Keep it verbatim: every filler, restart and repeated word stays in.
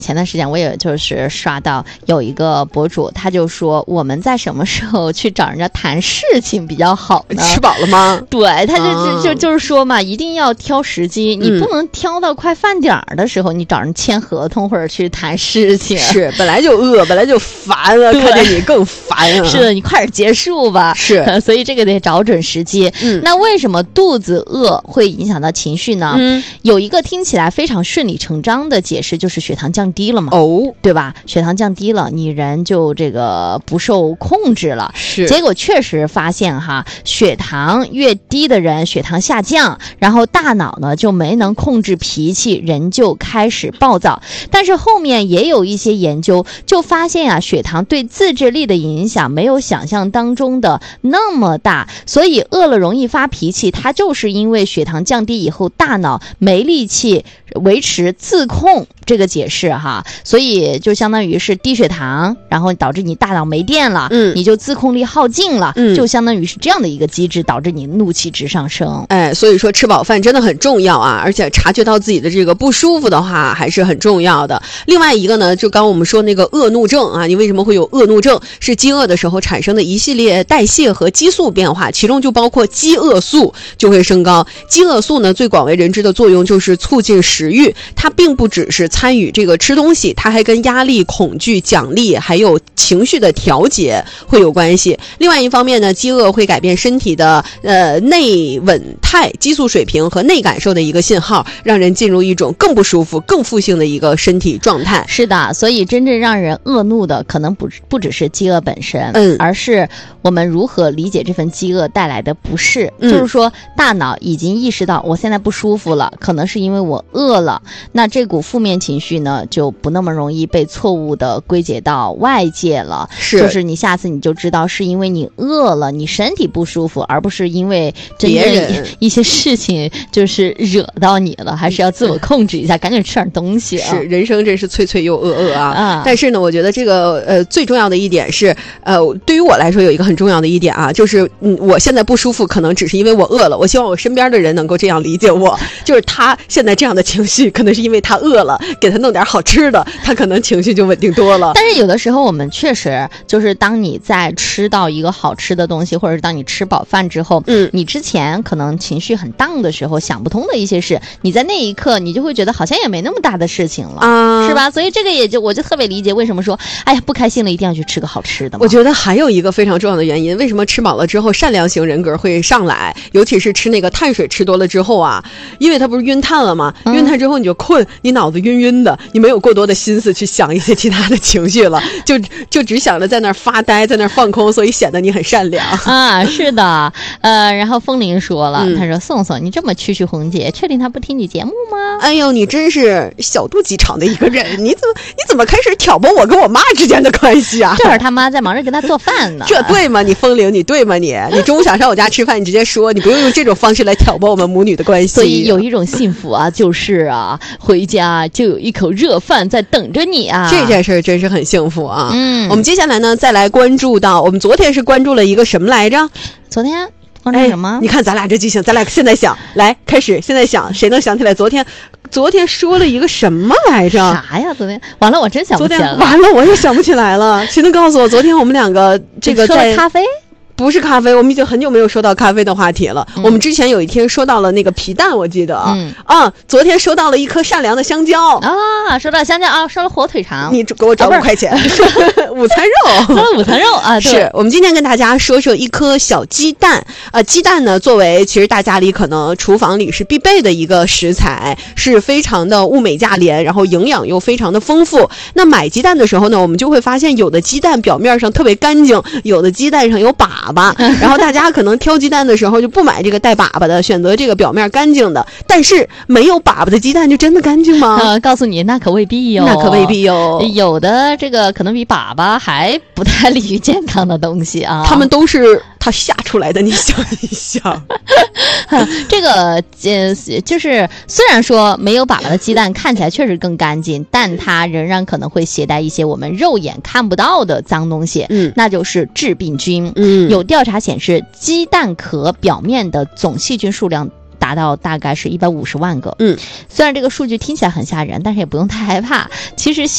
前段时间我也就是刷到有一个博主，他就说我们在什么时候去找人家谈事情比较好呢？ 吃饱了吗？ 对，他就、啊、就就就是说嘛，一定要挑时机，你不能挑到快饭点的时候，嗯、你找人签合同或者去谈事情。 是，本来就饿，本来就烦啊，看见你更烦啊。 是的，你快点结束吧。 是， 呃、所以这个得找准时机。嗯，那为什么肚子饿会影响到情绪呢？嗯，有一个听起来非常顺理成章的解释，就是血糖降低了嘛。 哦， 对吧？血糖降低了，你人就这个不受控制了。 是， 结果确实发现哈，血糖越低的人，血糖下降，然后大脑呢就没能控制脾气，人就开始暴躁。但是后面也有一些研究就发现啊，血糖对自制力的影响没有想象当中的那么大，所以饿了容易发脾气，它就是因为血糖降低以后，大脑没力气维持自控这个解释哈。所以就相当于是低血糖，然后导致你大脑没电了，嗯，你就自控力耗尽了，嗯，就相当于是这样的一个机制，导致你怒气值上升。 哎，所以说吃饱饭真的很重要啊，而且察觉到自己的这个不舒服的话还是很重要的。另外一个呢，就刚我们说那个恶怒症啊，你为什么会有恶怒症？是饥饿的时候产生的一系列代谢和激素变化，其中就包括饥饿素就会升高。饥饿素呢，最广为人知的作用就是促进食欲，它并不只是参与这个吃东西，它还跟压力、恐惧、奖励还有情绪的调节会有关系。另外一方面呢，饥饿会改变身体的呃内稳态激素水平和内感受的一个信号，让人进入一种更不舒服、更负性的一个身体状态。 是的，所以真正让人恶怒的可能不不只是饥饿本身， 嗯， 而是我们如何理解这份饥饿带来的不适。嗯，就是说大脑已经意识到我现在不舒服了，可能是因为我饿了，那这股负面情绪呢就不那么容易被错误的归结到外界了。 是， 就是你下次你就知道是因为你饿了，你身体不舒服，而不是因为真正一些事情就是惹到你了，还是要自我控制一下，赶紧吃点东西啊。 是，人生真是脆脆又饿饿啊。 啊， 但是呢，我觉得这个呃最重要的一点是，呃，对于我来说有一个很重要的一点啊，就是嗯，我现在不舒服，可能只是因为我饿了。我希望我身边的人能够这样理解我，就是他现在这样的情绪，可能是因为他饿了，给他弄点好吃的，他可能情绪就稳定多了。 但是有的时候我们确实就是当你在吃到一个好吃的东西，或者是当你吃饱饭之后，嗯，你之前可能情绪很荡的时候，想不通的一些事，你在那一刻你就会觉得好像也没那么大的事情了，啊，是吧？所以这个也就我就特别理解为什么说，哎呀，不开心了一定要去吃个好吃的嘛。 我觉得还有一个非常重要的原因，为什么吃饱了之后善良型人格会上来，尤其是吃那个碳水吃多了之后啊，因为它不是晕碳了吗？晕碳之后你就困，你脑子晕晕的，你没有过多的心思去想一些其他的情绪了，就就只想着在那儿发呆，在那儿放空，所以显得你很善良啊。是的，呃，然后风铃说了，嗯，他说宋宋，你这么曲曲红姐，确定他不听你节目吗？ 哎呦，你真是小肚鸡肠的一个人，你怎么你怎么开始挑拨我跟我妈之间的关系啊？ 这会儿他妈在忙着给他做饭呢。 这对吗？你风铃，你对吗？你你中午想上我家吃饭，你直接说，你不用用这种方式来挑拨我们母女的关系。 所以有一种幸福啊，就是啊，回家就有一口热饭在等着你啊。 这件事真是很幸福啊。 嗯， 我们接下来呢，再来关注到，我们昨天是关注了一个什么来着？ 昨天关注什么？ 哎，你看咱俩这记性，咱俩现在想来开始，现在想，谁能想起来昨天昨天说了一个什么来着？ 啥呀？昨天完了，我真想不起来了。 完了，我也想不起来了。谁能告诉我，昨天我们两个这个在说咖啡？ 不是咖啡，我们已经很久没有说到咖啡的话题了。嗯、我们之前有一天说到了那个皮蛋，我记得啊，嗯、啊，昨天收到了一颗善良的香蕉啊，收到香蕉啊，收了火腿肠， 你给我找五块钱，哦、午餐肉， 收了午餐肉啊。对， 是我们今天跟大家说说一颗小鸡蛋啊，鸡蛋呢，作为其实大家里可能厨房里是必备的一个食材，是非常的物美价廉，然后营养又非常的丰富。那买鸡蛋的时候呢，我们就会发现有的鸡蛋表面上特别干净，有的鸡蛋上有粑粑。然后大家可能挑鸡蛋的时候就不买这个带粑粑的，选择这个表面干净的。但是没有粑粑的鸡蛋就真的干净吗？ 呃，告诉你，那可未必哟， 那可未必哟。 有的这个可能比粑粑还不太利于健康的东西啊。 他们都是它下出来的，你想一想。 这个呃，就是虽然说没有粑粑的鸡蛋看起来确实更干净，但它仍然可能会携带一些我们肉眼看不到的脏东西，嗯，那就是致病菌。嗯，有调查显示，鸡蛋壳表面的总细菌数量达到大概是一百五十万个。嗯，虽然这个数据听起来很吓人，但是也不用太害怕。其实